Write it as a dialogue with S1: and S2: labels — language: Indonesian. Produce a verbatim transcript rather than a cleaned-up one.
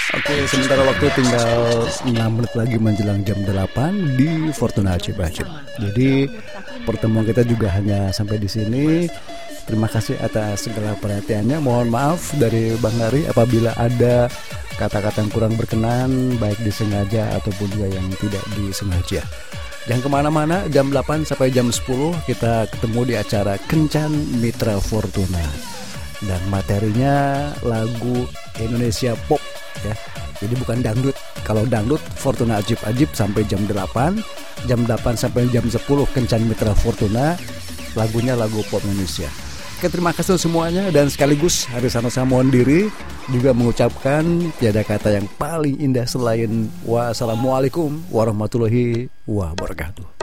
S1: Oke, sementara waktu tinggal enam menit lagi menjelang jam delapan di Fortuna Acib Acib. Jadi pertemuan kita juga hanya sampai di sini. Terima kasih atas segala perhatiannya. Mohon maaf dari Bang Hari apabila ada kata-kata yang kurang berkenan, baik disengaja ataupun juga yang tidak disengaja. Jangan kemana-mana, jam delapan sampai jam sepuluh kita ketemu di acara Kencan Mitra Fortuna. Dan materinya lagu Indonesia Pop ya. Jadi bukan dangdut. Kalau dangdut Fortuna Ajib Ajib sampai jam delapan, jam delapan sampai jam sepuluh Kencan Mitra Fortuna, lagunya lagu pop Indonesia. Oke, terima kasih semuanya dan sekaligus Hari Sanosa mohon diri juga mengucapkan tiada kata yang paling indah selain wassalamualaikum warahmatullahi wabarakatuh.